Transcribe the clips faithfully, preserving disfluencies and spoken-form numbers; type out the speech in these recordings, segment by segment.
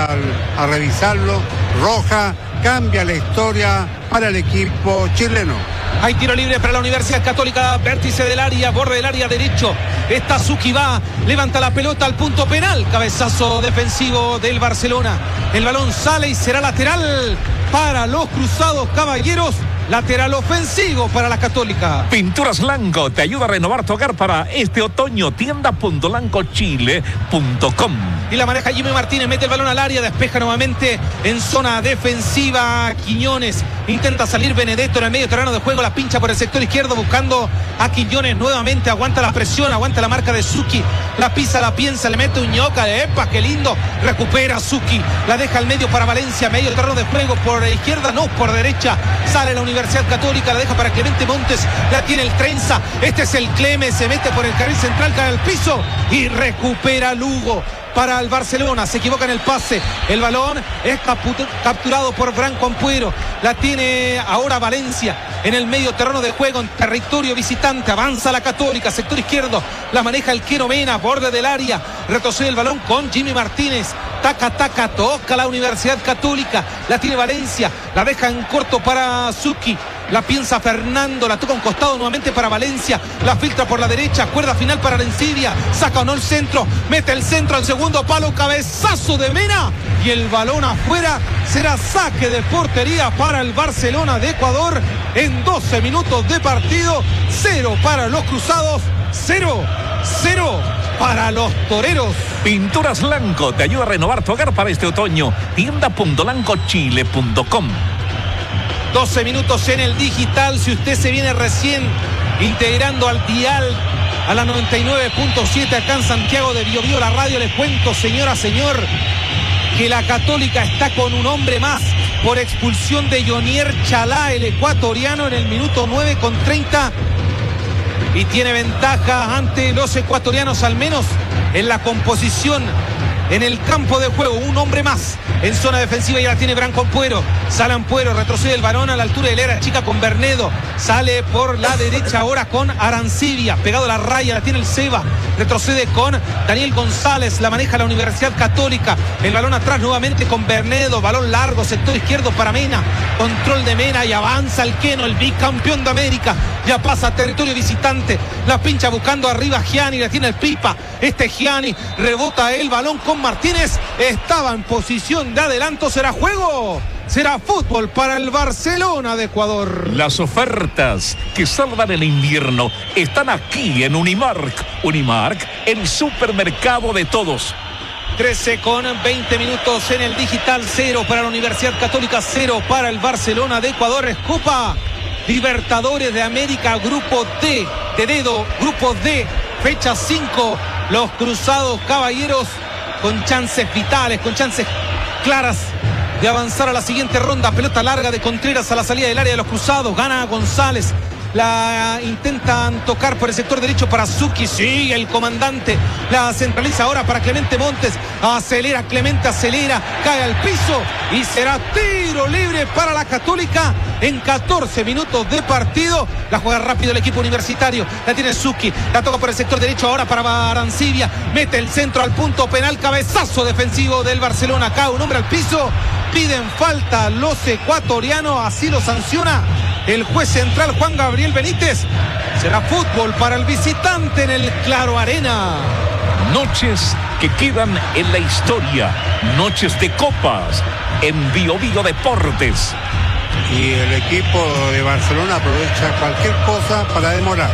al, a revisarlo. Roja, cambia la historia para el equipo chileno. Hay tiro libre para la Universidad Católica, vértice del área, borde del área derecho. Esta Suki va, levanta la pelota al punto penal. Cabezazo defensivo del Barcelona. El balón sale y será lateral para los Cruzados Caballeros. Lateral ofensivo para la Católica. Pinturas Lanco te ayuda a renovar tu hogar para este otoño. tienda punto lanco chile punto com. Y la maneja Jimmy Martínez, mete el balón al área, despeja nuevamente en zona defensiva. Quiñones intenta salir Benedetto en el medio terreno de juego, la pincha por el sector izquierdo buscando a Quiñones nuevamente. Aguanta la presión, aguanta la marca de Suki. La pisa, la piensa, le mete Uñoca. ¡Epa, qué lindo! Recupera Suki, la deja al medio para Valencia, medio terreno de juego por izquierda, no, por derecha. Sale la Universidad Católica, la deja para Clemente Montes, la tiene el Trenza. Este es el Cleme, se mete por el carril central, cae al piso y recupera Lugo. Para el Barcelona, se equivoca en el pase, el balón es capturado por Branco Ampuero, la tiene ahora Valencia en el medio terreno de juego, en territorio visitante. Avanza la Católica, sector izquierdo, la maneja el Quero Mena, borde del área, retrocede el balón con Jimmy Martínez, taca, taca, toca la Universidad Católica, la tiene Valencia, la deja en corto para Suki. La piensa Fernando, la toca un costado nuevamente para Valencia, la filtra por la derecha, cuerda final para Arencibia, saca o no el centro, mete el centro al segundo palo, cabezazo de Mena y el balón afuera. Será saque de portería para el Barcelona de Ecuador en doce minutos de partido. Cero para los Cruzados, cero, cero para los Toreros. Pinturas Lanco te ayuda a renovar tu hogar para este otoño. tienda punto lanco chile punto com. doce minutos en el digital. Si usted se viene recién integrando al dial a la noventa y nueve punto siete acá en Santiago de Biobío, la radio, le cuento, señora, señor, que la Católica está con un hombre más por expulsión de Yonier Chalá, el ecuatoriano, en el minuto nueve con treinta, y tiene ventaja ante los ecuatorianos, al menos en la composición en el campo de juego. Un hombre más en zona defensiva, ya la tiene Branco Ampuero. Sale Ampuero, retrocede el balón a la altura del área chica con Bernedo. Sale por la derecha ahora con Arancibia, pegado a la raya, la tiene el Seba. Retrocede con Daniel González, la maneja la Universidad Católica. El balón atrás nuevamente con Bernedo, balón largo, sector izquierdo para Mena. Control de Mena y avanza el Queno, el bicampeón de América. Ya pasa a territorio visitante, la pincha buscando arriba Gianni, la tiene el Pipa. Este Gianni rebota el balón con Martínez, estaba en posición de adelanto. ¿Será juego? Será fútbol para el Barcelona de Ecuador. Las ofertas que salvan el invierno están aquí en Unimark. Unimark, el supermercado de todos. trece con veinte minutos en el digital. Cero para la Universidad Católica, cero para el Barcelona de Ecuador. Escopa Libertadores de América, grupo D, de dedo, grupo D, fecha cinco. Los Cruzados Caballeros con chances vitales, con chances claras de avanzar a la siguiente ronda. Pelota larga de Contreras a la salida del área de los Cruzados. Gana González. La intentan tocar por el sector derecho para Suki. Sí, el comandante la centraliza ahora para Clemente Montes. Acelera Clemente, acelera, cae al piso y será tiro libre para la Católica en catorce minutos de partido. La juega rápido el equipo universitario. La tiene Suki, la toca por el sector derecho ahora para Arancibia. Mete el centro al punto penal. Cabezazo defensivo del Barcelona. Acá un hombre al piso. Piden falta los ecuatorianos. Así lo sanciona el juez central Juan Gabriel Benítez. Será fútbol para el visitante en el Claro Arena. Noches que quedan en la historia. Noches de copas en Biobío Deportes. Y el equipo de Barcelona aprovecha cualquier cosa para demorar.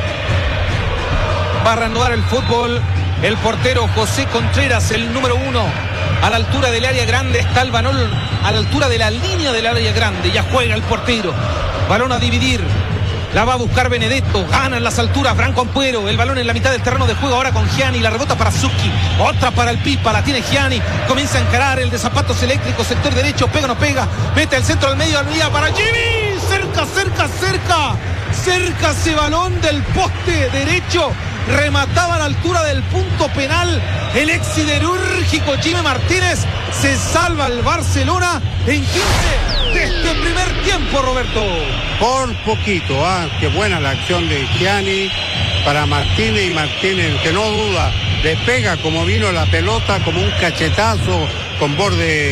Va a reanudar el fútbol el portero José Contreras, el número uno. A la altura del área grande está el balón, a la altura de la línea del área grande. Ya juega el portero. Balón a dividir. La va a buscar Benedetto. Gana en las alturas Branco Ampuero. El balón en la mitad del terreno de juego ahora con Gianni. La rebota para Suki. Otra para el Pipa. La tiene Gianni. Comienza a encarar el de zapatos eléctricos. Sector derecho. Pega o no pega. Mete el centro al medio al día para Jimmy. Cerca, cerca, cerca. Cerca ese balón del poste derecho. Remataba a la altura del punto penal el ex siderúrgico Jimmy Martínez. Se salva el Barcelona en quince de este primer tiempo, Roberto. Por poquito, ah, qué buena la acción de Gianni para Martínez, y Martínez, que no duda, le pega como vino la pelota, como un cachetazo con borde